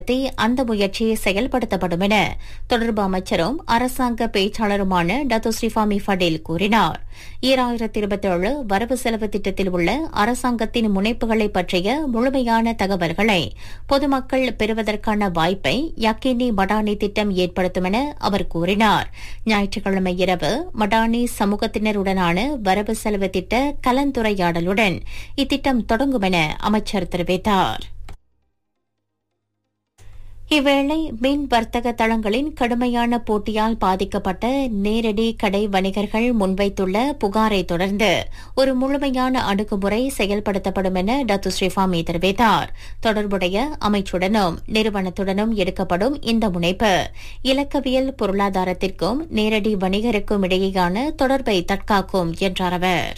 அந்த முயற்சி செயல்படுத்தப்படும் என தொடர்பு அமைச்சரும் அரசாங்க பேச்சாளருமான டாக்டர் ஸ்ரீஃபாமி ஃபடேல் கூறினார். 2027 வரவு செலவு திட்டத்தில் உள்ள அரசாங்கத்தின் முனைப்புகளை பற்றிய முழுமையான தகவல்களை பொதுமக்கள் பெறுவதற்கான வாய்ப்பை யக்கினி மடானி திட்டம் ஏற்படுத்தும் என அவர் கூறினார். ஞாயிற்றுக்கிழமை இரவு மடானி சமூகத்தினருடனான வரவு செலவு திட்ட கலந்துரையாடலுடன் இத்திட்டம் தொடங்கும் என அமைச்சர் தெரிவித்தார். இவ்வேளை மின் வர்த்தக தளங்களின் கடுமையான போட்டியால் பாதிக்கப்பட்ட நேரடி கடை வணிகர்கள் முன்வைத்துள்ள புகாரை தொடர்ந்து ஒரு முழுமையான அணுகுமுறை செயல்படுத்தப்படும் என டாக்டர் ஸ்ரீஃபாமி தெரிவித்தார். தொடர்புடைய அமைச்சுடனும் நிறுவனத்துடனும் எடுக்கப்படும் இந்த முனைப்பு இலக்கவியல் பொருளாதாரத்திற்கும் நேரடி வணிகருக்கும் இடையேயான தொடர்பை தற்காக்கும் என்றார் அவர்.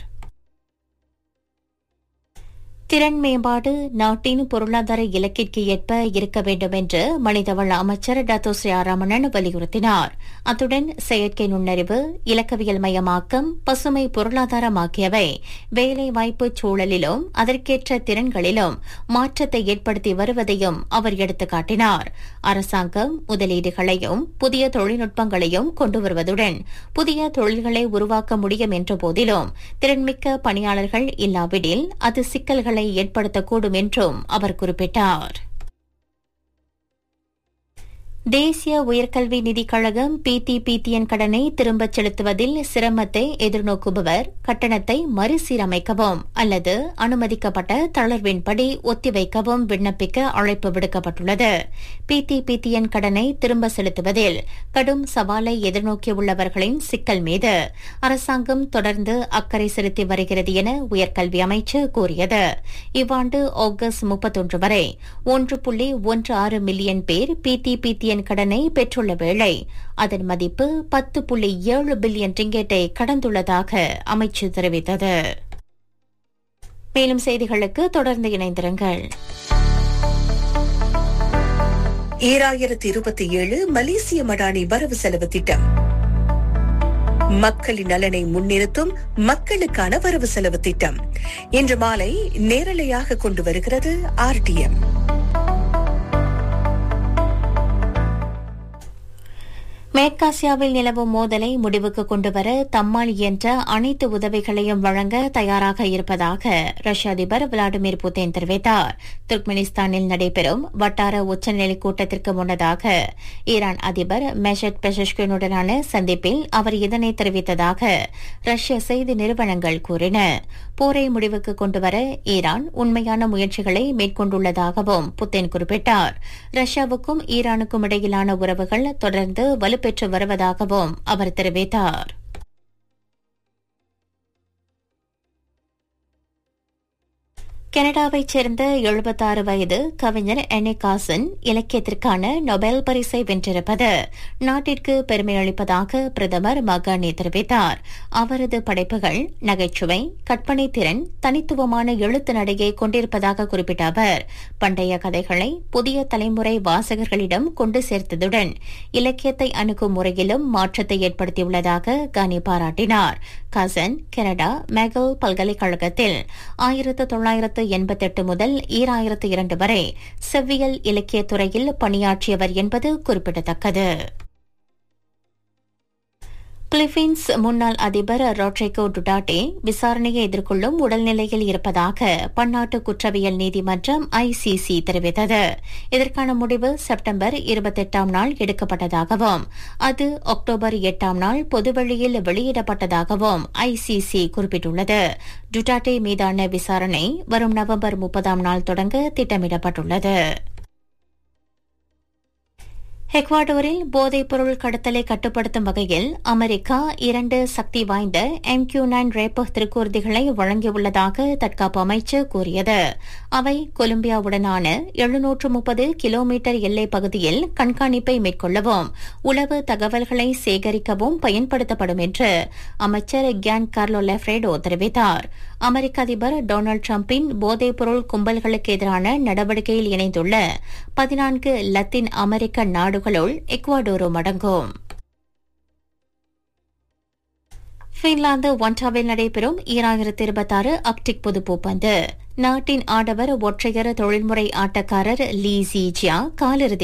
திறன் மேம்பாடு நாட்டின் பொருளாதார இலக்கிற்கு ஏற்ப இருக்க வேண்டும் என்று மனிதவள அமைச்சர் டாக்டர் ஸ்ரீராமணன் வலியுறுத்தினார். அத்துடன் செயற்கை நுண்ணறிவு, இலக்கவியல் மயமாக்கம், பசுமை பொருளாதாரம் ஆகியவை வேலைவாய்ப்பு சூழலிலும் அதற்கேற்ற திறன்களிலும் மாற்றத்தை ஏற்படுத்தி வருவதையும் அவர் எடுத்துக்காட்டினார். அரசாங்கம் முதலீடுகளையும் புதிய தொழில்நுட்பங்களையும் கொண்டு வருவதுடன் புதிய தொழில்களை உருவாக்க முடியும் என்ற போதிலும் திறன்மிக்க பணியாளர்கள் இல்லாவிடில் அது சிக்கல்களை ஏற்படுத்தக்கூடும் என்றும் அவர் குறிப்பிட்டார். தேசிய உயர்கல்வி நிதிக் கழகம் பிடிபிடிஎன் கடனை திரும்பச் செலுத்துவதில் சிரமத்தை எதிர்நோக்குபவர் கட்டணத்தை மறுசீரமைக்கவும் அல்லது அனுமதிக்கப்பட்ட தளர்வின்படி ஒத்திவைக்கவும் விண்ணப்பிக்க அழைப்பு விடுக்கப்பட்டுள்ளது. பிடிபிடிஎன் கடனை திரும்ப செலுத்துவதில் கடும் சவாலை எதிர்நோக்கியுள்ளவர்களின் சிக்கல் மீது அரசாங்கம் தொடர்ந்து அக்கறை செலுத்தி வருகிறது என உயர்கல்வி அமைச்சு கூறியது. இவ்வாண்டு ஆகஸ்ட் 31 வரை 1.16 மில்லியன் பேர் பிடிபிடிஎன் கடனை பெற்றுள்ள வேளை அதன் மதிப்பு 10.7 பில்லியன் ரிங்கெட்டை கடந்துள்ளதாக அமைச்சு தெரிவித்தது. மேலும் செய்திகளுக்கு தொடர்ந்து இணைந்திருங்கள். 2027 மலேசிய மடானி வரவு செலவு திட்டம் மக்களின் நலனை முன்னிறுத்தும் மக்களுக்கான வரவு செலவு திட்டம் இன்று மாலை நேரலையாக கொண்டு வருகிறது RTM. மேற்காசியாவில் நிலவும் மோதலை முடிவுக்கு கொண்டுவர தம்மால் இயன்ற அனைத்து உதவிகளையும் வழங்க தயாராக இருப்பதாக ரஷ்ய அதிபர் விளாடிமிர் புதின் தெரிவித்தார். துர்க்மெனிஸ்தானில் நடைபெறும் வட்டார உச்சநிலை கூட்டத்திற்கு முன்னதாக ஈரான் அதிபர் மெஷட் பெஷஷ்கினுடனான சந்திப்பில் அவர் இதனை தெரிவித்ததாக ரஷ்ய செய்தி நிறுவனங்கள் கூறின. போரை முடிவுக்கு கொண்டுவர ஈரான் உண்மையான முயற்சிகளை மேற்கொண்டுள்ளதாகவும் புதின் குறிப்பிட்டார். ரஷ்யாவுக்கும் ஈரானுக்கும் இடையிலான உறவுகள் தொடர்ந்து பெற்று வருவதாகவும் அவர் தெரிவித்தார். கனடாவைச் சேர்ந்த 76 வயது கவிஞர் எனி காசன் இலக்கியத்திற்கான நொபேல் பரிசை வென்றிருப்பது நாட்டிற்கு பெருமை அளிப்பதாக பிரதமர் மகானி தெரிவித்தார். அவரது படைப்புகள் நகைச்சுவை, கற்பனை திறன், தனித்துவமான எழுத்து நடையை கொண்டிருப்பதாக குறிப்பிட்ட அவர் பண்டைய கதைகளை புதிய தலைமுறை வாசகர்களிடம் கொண்டு சேர்த்ததுடன் இலக்கியத்தை அணுகும் முறையிலும் மாற்றத்தை ஏற்படுத்தியுள்ளதாக கானி பாராட்டினார். காசன் கனடா மெகல் பல்கலைக்கழகத்தில் 1988 முதல் 2002 வரை செவ்வியல் இலக்கியத் துறையில் பணியாற்றியவர் என்பது குறிப்பிடத்தக்கது. பிலிப்பீன்ஸ் முன்னாள் அதிபர் ரோட்ரிகோ டுடாட்டே விசாரணையை எதிர்கொள்ளும் உடல்நிலையில் இருப்பதாக பன்னாட்டு குற்றவியல் நீதிமன்றம் ICC தெரிவித்தது. இதற்கான முடிவு செப்டம்பர் 28ஆம் நாள் எடுக்கப்பட்டதாகவும் அது அக்டோபர் 8ஆம் நாள் பொதுவெளியில் வெளியிடப்பட்டதாகவும் ICC குறிப்பிட்டுள்ளது. டுடாட்டே மீதான விசாரணை வரும் நவம்பர் 30ஆம் நாள் தொடங்க திட்டமிடப்பட்டுள்ளது. எக்வாடோரில் போதைப்பொருள் கடத்தலை கட்டுப்படுத்தும் வகையில் அமெரிக்கா 2 சக்தி வாய்ந்த MQ-9 ரேப்பர் திருக்கூர்திகளை வழங்கியுள்ளதாக தற்காப்பு அமைச்சு கூறியது. அவை கொலம்பியாவுடனான 730 கிலோமீட்டர் எல்லைப் பகுதியில் கண்காணிப்பை மேற்கொள்ளவும் உளவு தகவல்களை சேகரிக்கவும் பயன்படுத்தப்படும் என்று அமைச்சர் கியான் கார்லோ லெஃப்ரெடோ தெரிவித்தார். அமெரிக்க அதிபர் டொனால்டு டிரம்பின் போதைப்பொருள் கும்பல்களுக்கு எதிரான நடவடிக்கையில் இணைந்துள்ள 14 லத்தீன் அமெரிக்க நாடுகளுள் எக்வாடோரும் அடங்கும். பின்லாந்து ஒன்டாவில் நடைபெறும் 2026 ஆர்க்டிக் பொதுப்போப்பந்து நாட்டின் ஆடவர் ஒற்றையர் தொழில்முறை ஆட்டக்காரர் லீ ஜியா காலிறுதி